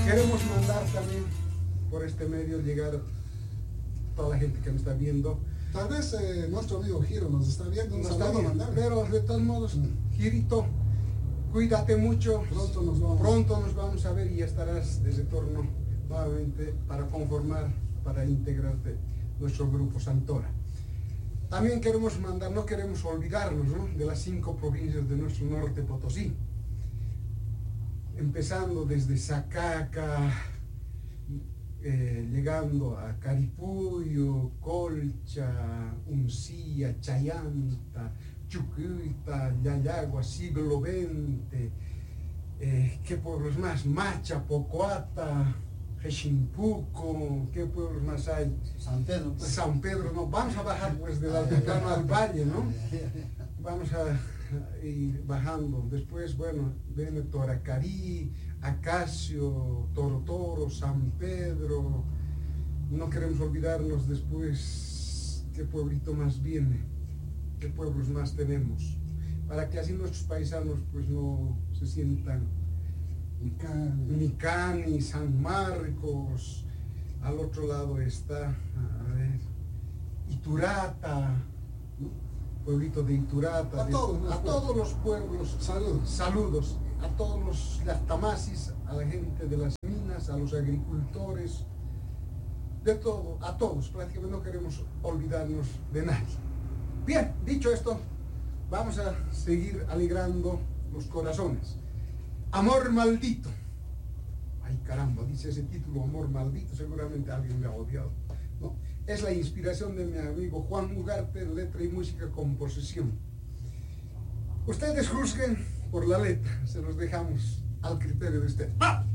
Queremos mandar también por este medio llegar a toda la gente que me está viendo. Tal vez nuestro amigo Giro nos está viendo, un No saludo está bien, mandarle. pero de todos modos, Girito, cuídate mucho. Pronto nos vamos a ver y estarás de retorno nuevamente para conformar, para integrarte nuestro grupo Santora. También queremos mandar, no queremos olvidarnos, ¿no?, de las 5 provincias de nuestro norte Potosí, empezando desde Sacaca, llegando a Caripuyo, Colcha, Uncía, Chayanta, Chucuita, Yayagua, Siglo XX, ¿qué pueblos más? Macha, Pocoata, Jeximpuco, ¿qué pueblos más hay? San Pedro. Pues. San Pedro, no, vamos a bajar pues del altiplano al valle, ¿no? Vamos a ir bajando. Después, bueno, viene Toracarí, Acacio, Toro, San Pedro. No queremos olvidarnos después qué pueblito más viene, qué pueblos más tenemos, para que así nuestros paisanos pues no se sientan. Micani, San Marcos, al otro lado está, a ver, Iturata, ¿no?, pueblito de Iturata, a todos los pueblos, saludos, a todos los Yactamasis, a la gente de las minas, a los agricultores, de todo, a todos, prácticamente no queremos olvidarnos de nadie. Bien, dicho esto, vamos a seguir alegrando los corazones. Amor maldito. Ay, caramba, dice ese título, Amor maldito, seguramente alguien me ha odiado, ¿no? Es la inspiración de mi amigo Juan Ugarte, letra y música, composición. Ustedes juzguen por la letra, se los dejamos al criterio de ustedes. ¡Ah!